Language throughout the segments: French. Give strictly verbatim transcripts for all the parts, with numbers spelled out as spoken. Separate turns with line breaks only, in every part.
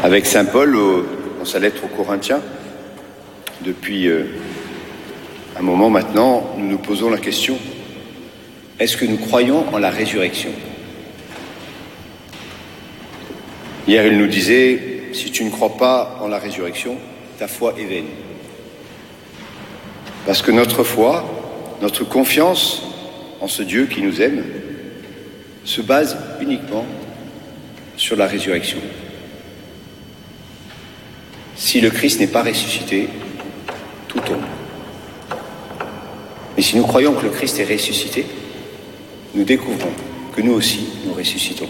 avec saint Paul au, dans sa lettre aux Corinthiens. Depuis euh, un moment maintenant, nous nous posons la question, est-ce que nous croyons en la résurrection ? Hier, il nous disait, si tu ne crois pas en la résurrection, ta foi est vaine. Parce que notre foi, notre confiance en ce Dieu qui nous aime, se base uniquement sur la résurrection. Si le Christ n'est pas ressuscité, tout tombe. Mais si nous croyons que le Christ est ressuscité, nous découvrons que nous aussi, nous ressuscitons.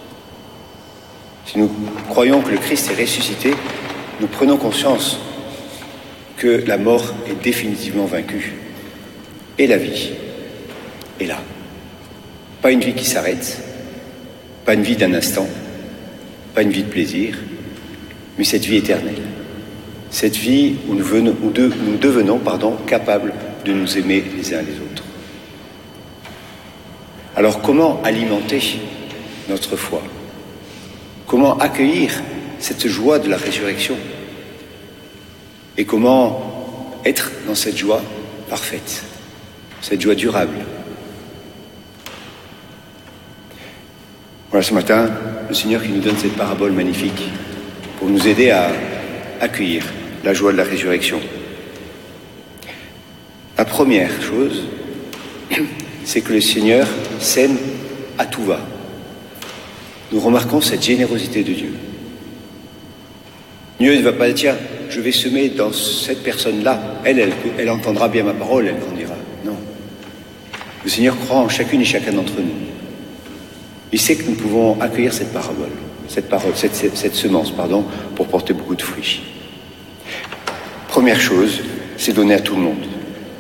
Si nous croyons que le Christ est ressuscité, nous prenons conscience que la mort est définitivement vaincue. Et la vie est là. Pas une vie qui s'arrête, pas une vie d'un instant, pas une vie de plaisir, mais cette vie éternelle. Cette vie où nous, venons, où de, nous devenons pardon, capables de nous aimer les uns les autres. Alors comment alimenter notre foi ? Comment accueillir cette joie de la résurrection ? Et comment être dans cette joie parfaite, cette joie durable ? Voilà, ce matin, le Seigneur qui nous donne cette parabole magnifique pour nous aider à accueillir la joie de la résurrection. La première chose, c'est que le Seigneur sème à tout va. Nous remarquons cette générosité de Dieu. Dieu ne va pas dire, tiens, je vais semer dans cette personne-là, elle, elle, elle entendra bien ma parole, elle grandira. Non. Le Seigneur croit en chacune et chacun d'entre nous. Il sait que nous pouvons accueillir cette parabole, cette parole, cette, cette, cette semence, pardon, pour porter beaucoup de fruits. Première chose, c'est donner à tout le monde.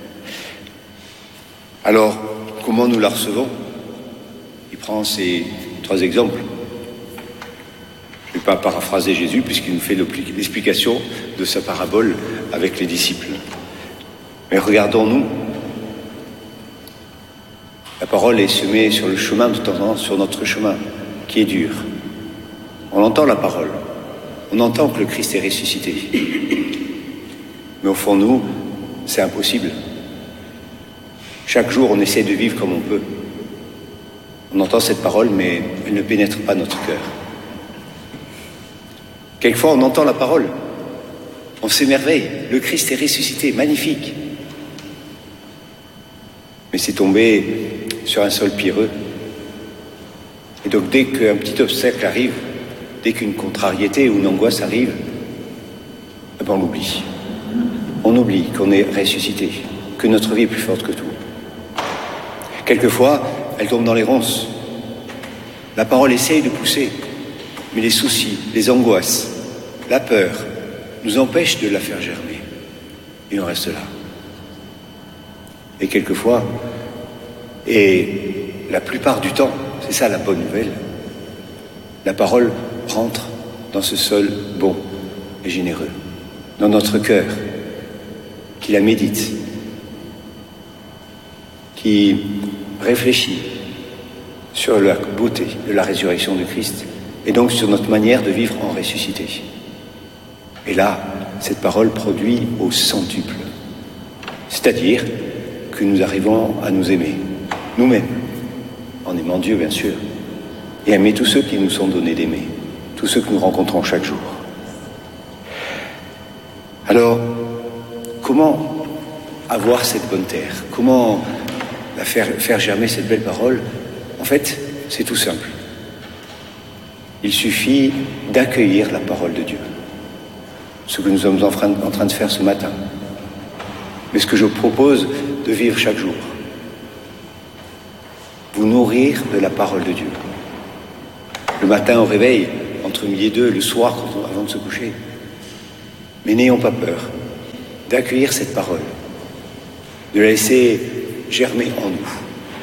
Alors, comment nous la recevons ? Il prend ces trois exemples. Je ne vais pas paraphraser Jésus puisqu'il nous fait l'explication de sa parabole avec les disciples. Mais regardons-nous. La parole est semée sur le chemin de temps en temps, sur notre chemin, qui est dur. On entend la parole. On entend que le Christ est ressuscité. Mais au fond, nous, c'est impossible. Chaque jour, on essaie de vivre comme on peut. On entend cette parole, mais elle ne pénètre pas notre cœur. Quelquefois, on entend la parole. On s'émerveille. Le Christ est ressuscité. Magnifique. Mais c'est tombé sur un sol pierreux. Et donc, dès qu'un petit obstacle arrive, dès qu'une contrariété ou une angoisse arrive, eh ben on l'oublie. On oublie qu'on est ressuscité, que notre vie est plus forte que tout. Quelquefois, elle tombe dans les ronces. La parole essaye de pousser, mais les soucis, les angoisses, la peur nous empêchent de la faire germer. Et on reste là. Et quelquefois, et la plupart du temps, c'est ça la bonne nouvelle, la parole rentre dans ce sol bon et généreux, dans notre cœur, qui la médite, qui réfléchit sur la beauté de la résurrection de Christ et donc sur notre manière de vivre en ressuscité. Et là, cette parole produit au centuple, c'est-à-dire que nous arrivons à nous aimer, nous-mêmes, en aimant Dieu bien sûr, et aimer tous ceux qui nous sont donnés d'aimer, tous ceux que nous rencontrons chaque jour. Alors, comment avoir cette bonne terre ? Comment la faire, faire germer cette belle parole ? En fait, c'est tout simple. Il suffit d'accueillir la parole de Dieu. Ce que nous sommes en train, en train de faire ce matin. Mais ce que je propose de vivre chaque jour. Vous nourrir de la parole de Dieu. Le matin au réveil, entre midi et deux, le soir quand on, avant de se coucher. Mais n'ayons pas peur d'accueillir cette parole, de la laisser germer en nous.